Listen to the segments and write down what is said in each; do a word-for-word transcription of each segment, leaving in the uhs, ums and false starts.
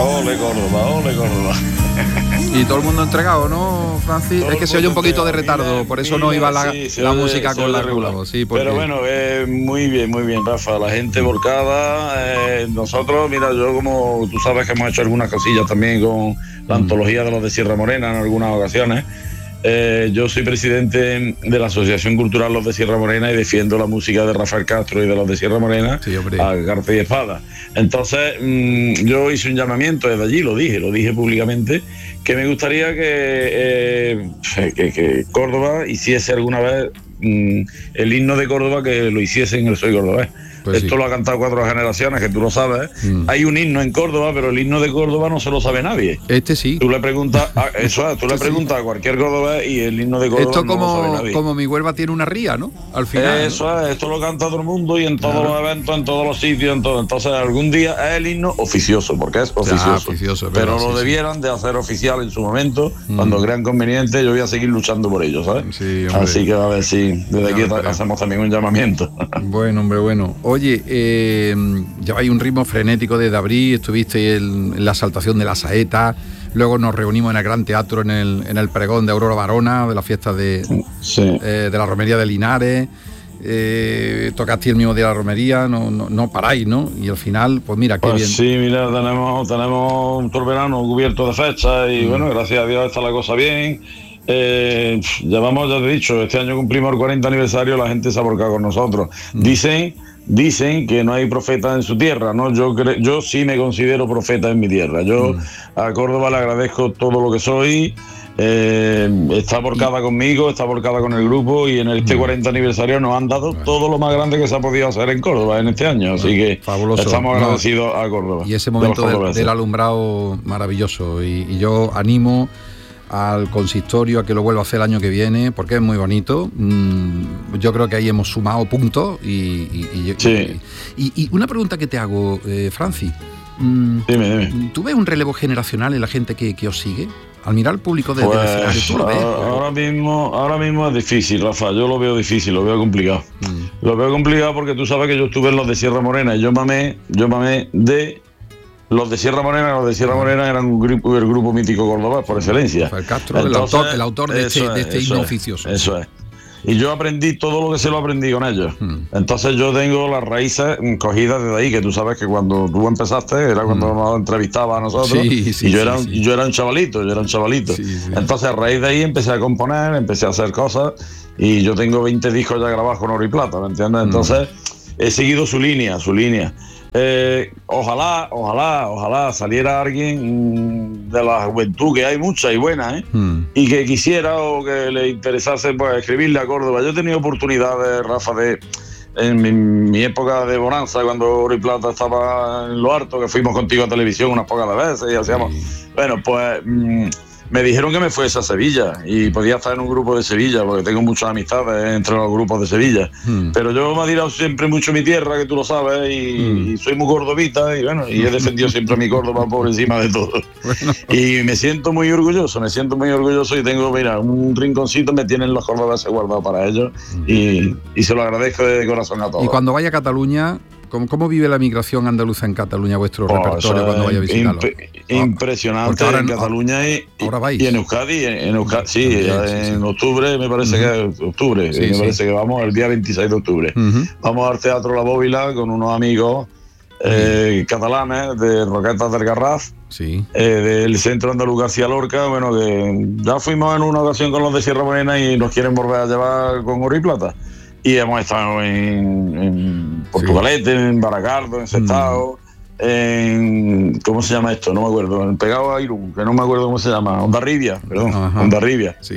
Ole Córdoba, ole Córdoba. Y todo el mundo entregado, ¿no, Francis? Todo es que se oye un poquito de retardo, mira, por eso mira, no iba la, sí, la oye, música con la regular. Sí, porque... Pero bueno, eh, muy bien, muy bien, Rafa. La gente volcada. Eh, nosotros, mira, yo como tú sabes que hemos hecho algunas cosillas también con la mm. antología de los de Sierra Morena en algunas ocasiones. Eh, yo soy presidente de la Asociación Cultural Los de Sierra Morena y defiendo la música de Rafael Castro y de los de Sierra Morena sí, a carta y espada. Entonces mmm, yo hice un llamamiento desde allí, lo dije, lo dije públicamente, que me gustaría que, eh, que, que Córdoba hiciese alguna vez mmm, el himno de Córdoba, que lo hiciese en el Soy Cordobés. Pues Esto sí. Lo ha cantado cuatro generaciones, que tú lo sabes. Mm. Hay un himno en Córdoba, pero el himno de Córdoba no se lo sabe nadie. Este sí. Tú le preguntas, a, eso es, tú le preguntas sí. a cualquier cordobés y el himno de Córdoba esto como, no lo sabe nadie. Como mi Huelva tiene una ría, ¿no? Al final. Eso ¿no? es, esto lo canta todo el mundo y en todos claro. los eventos, en todos los sitios, en todo. Entonces algún día es el himno oficioso, porque es oficioso. Ah, oficioso pero, pero lo sí, debieran sí. de hacer oficial en su momento, mm. cuando crean conveniente. Yo voy a seguir luchando por ello, ¿sabes? Sí, así que a ver si desde aquí hombre. hacemos también un llamamiento. Bueno, hombre, bueno. Oye, eh, Eh, lleváis un ritmo frenético desde abril, estuviste en, en la exaltación de la saeta, luego nos reunimos en el Gran Teatro en el, en el pregón de Aurora Barona, de la fiesta de, sí. eh, de la romería de Linares, eh, tocaste el mismo día de la romería, no, no, no paráis, ¿no? Y al final, pues mira, qué pues bien. Sí, mira, tenemos, tenemos todo el verano cubierto de fechas y mm. bueno, gracias a Dios está la cosa bien. Eh, llevamos, ya te he dicho, este año cumplimos el cuarenta aniversario, la gente se ha volcado con nosotros. Mm. Dicen... Dicen que no hay profeta en su tierra, ¿no? Yo cre- yo sí me considero profeta en mi tierra. Yo mm. a Córdoba le agradezco todo lo que soy. Eh, está volcada y... conmigo, está volcada con el grupo y en este mm. cuarenta aniversario nos han dado bueno. todo lo más grande que se ha podido hacer en Córdoba en este año. Así que fabuloso. Estamos agradecidos no. a Córdoba. Y ese momento de del, del alumbrado maravilloso. Y, y yo animo al consistorio a que lo vuelva a hacer el año que viene, porque es muy bonito. Mm, yo creo que ahí hemos sumado puntos y, y, y, sí. y, y, y una pregunta que te hago, eh, Francis. Mm, dime, dime. ¿Tú ves un relevo generacional en la gente que, que os sigue? Al mirar al público de, pues, del escenario, ¿tú lo ves? Ahora mismo, ahora mismo es difícil, Rafa. Yo lo veo difícil, lo veo complicado. Mm. Lo veo complicado porque tú sabes que yo estuve en los de Sierra Morena y yo mamé, yo mamé de... Los de Sierra Morena, los de Sierra Morena eran un grupo, el grupo mítico cordobés por excelencia. El Castro, Entonces, el autor, el autor de este, es, de este himno es, oficioso. Eso es. Y yo aprendí todo lo que se lo aprendí con ellos. Hmm. Entonces yo tengo las raíces cogidas desde ahí, que tú sabes que cuando tú empezaste era cuando hmm. nos entrevistabas a nosotros. Sí, sí, y yo, sí, era un, sí. yo era un chavalito, yo era un chavalito. Sí, sí. Entonces a raíz de ahí empecé a componer, empecé a hacer cosas y yo tengo veinte discos ya grabados con oro y plata, ¿me entiendes? Entonces hmm. he seguido su línea, su línea. Eh, ojalá, ojalá, ojalá saliera alguien de la juventud, que hay mucha y buena, ¿eh? Mm. y que quisiera o que le interesase pues escribirle a Córdoba. Yo he tenido oportunidades, Rafa, de en mi, mi época de bonanza, cuando Oro y Plata estaba en lo harto, que fuimos contigo a televisión unas pocas veces y hacíamos, sí. bueno, pues mmm, me dijeron que me fuese a Sevilla y podía estar en un grupo de Sevilla, porque tengo muchas amistades entre los grupos de Sevilla. Mm. Pero yo me he admirado siempre mucho mi tierra, que tú lo sabes, y, mm. y soy muy cordobita, y bueno, y he defendido siempre a mi Córdoba por encima de todo. Bueno. Y me siento muy orgulloso, me siento muy orgulloso y tengo, mira, un rinconcito, me tienen los cordobeses guardados para ellos, mm. y, y se lo agradezco de corazón a todos. Y cuando vaya a Cataluña, ¿Cómo, ¿Cómo vive la migración andaluza en Cataluña, vuestro oh, repertorio, cuando vaya a visitarlo? Imp- impresionante en Cataluña y, y en Euskadi, en, en Euskadi, sí, sí, en sí. octubre, me parece uh-huh. que octubre, sí, me sí. parece que vamos el día veintiséis de octubre. Uh-huh. Vamos al Teatro La Bóvila con unos amigos eh, uh-huh. catalanes de Roquetas del Garraf, sí. eh, del Centro Andaluz García Lorca, bueno, que ya fuimos en una ocasión con los de Sierra Morena y nos quieren volver a llevar con oro y plata. Y hemos estado en, en Portugalete, sí. en Baracardo, en Sestao, mm. en... ¿cómo se llama esto? No me acuerdo. En Pegado a Irún, que no me acuerdo cómo se llama. Hondarribia, perdón. Ajá. Hondarribia. Sí.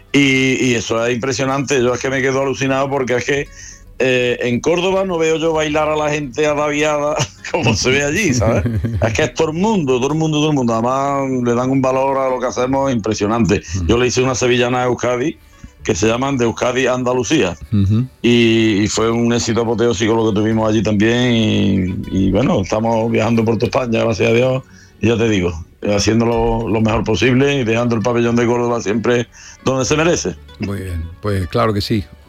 Y, y eso es impresionante. Yo es que me quedo alucinado porque es que eh, en Córdoba no veo yo bailar a la gente ataviada como se ve allí, ¿sabes? Es que es todo el mundo, todo el mundo, todo el mundo. Además le dan un valor a lo que hacemos impresionante. Mm. Yo le hice una sevillana a Euskadi, que se llaman de Euskadi a Andalucía. Uh-huh. Y, y fue un éxito apoteósico lo que tuvimos allí también. Y, y bueno, estamos viajando por toda España, gracias a Dios. Y ya te digo, haciéndolo lo mejor posible y dejando el pabellón de Córdoba siempre donde se merece. Muy bien, pues claro que sí.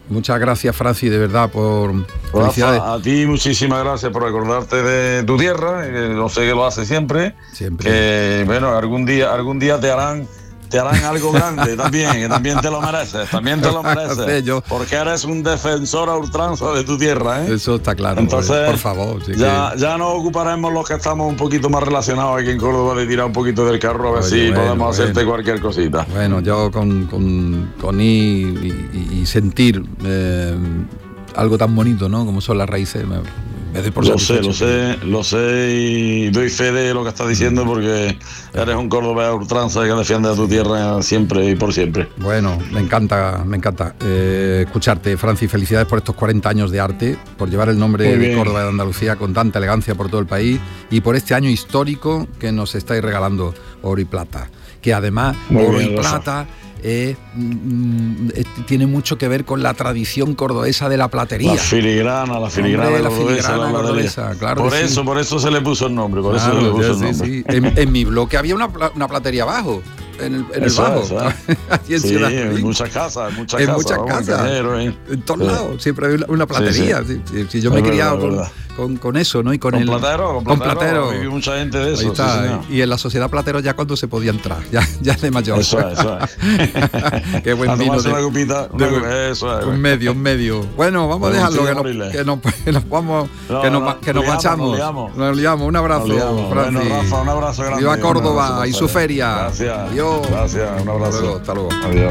Muchas gracias, Francis, de verdad, por felicidades. Rafa, a ti muchísimas gracias por acordarte de tu tierra, que no sé que lo hace siempre. Siempre. Que, bueno, algún día, algún día te harán... te harán algo grande también, que también te lo mereces, también te lo mereces, yo, porque eres un defensor a ultranza de tu tierra, ¿eh? Eso está claro. Entonces, por favor. Sí ya, que... ya nos ocuparemos los que estamos un poquito más relacionados aquí en Córdoba de tirar un poquito del carro a ver Oye, si bueno, podemos hacerte bueno. cualquier cosita. Bueno, yo con, con, con ir y, y, y sentir eh, algo tan bonito, ¿no? Como son las raíces, me, me doy por Lo sé, satisfecho. lo sé, lo sé y doy fe de lo que estás diciendo porque eres un cordobés a ultranza que defiende a tu tierra siempre y por siempre. Bueno, me encanta, me encanta eh, escucharte, Francis. Felicidades por estos cuarenta años de arte, por llevar el nombre de Córdoba de Andalucía con tanta elegancia por todo el país y por este año histórico que nos estáis regalando oro y plata. Que además, Muy oro bien, y Rafa. plata... Eh, mm, eh, tiene mucho que ver con la tradición cordobesa de la platería. La filigrana, la filigrana, Hombre, la cordobesa, filigrana la cordobesa, claro por que eso, sí. por eso se le puso el nombre, por Claro, eso se le puso sí, el nombre. sí. En, en mi bloque había una, una platería abajo, en el, en Eso el bajo. es, eso es. Aquí en Sí, Ciudad en Real. muchas casas, en muchas En casas. muchas vamos, casas. Cañero, ¿eh? En todos Sí. lados, siempre hay una, una platería. Sí, sí. Sí, sí, yo Es me he verdad, criado es con, verdad. con, con eso, ¿no? Y con, Con el, platero, con con platero. platero. Ha vivido mucha gente de eso. Ahí está. Sí, señor. y en la sociedad platero ya cuando se podía entrar, ya, ya de mayor. Eso es, eso es. Qué buen A vino. tomarse De, una copita, de- una- eso es. un medio, un medio. Bueno, vamos a Bueno, dejarlo, sí, que nos, moriles. que nos, que nos vamos, No, que nos, no, que nos liamos, marchamos. nos liamos. Nos liamos. Un abrazo, Nos liamos. Francis. Bueno, Rafa, un abrazo grande. Viva Un Córdoba abrazo, y su Rafa. feria. Gracias. Adiós. Gracias, un abrazo. Hasta luego, hasta luego. Adiós.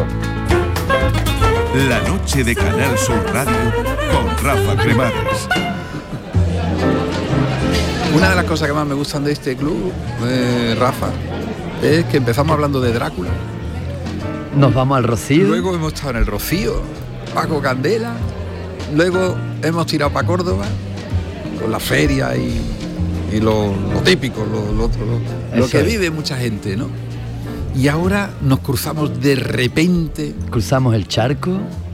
La noche de Canal Sur Radio con Rafa Cremades. Una de las cosas que más me gustan de este club, eh, Rafa, es que empezamos hablando de Drácula. Nos vamos al Rocío. Luego hemos estado en el Rocío, Paco Candela. Luego hemos tirado para Córdoba con la feria y, y lo, lo típico, lo, lo, lo, lo que es. vive mucha gente, ¿no? Y ahora nos cruzamos de repente Cruzamos el charco.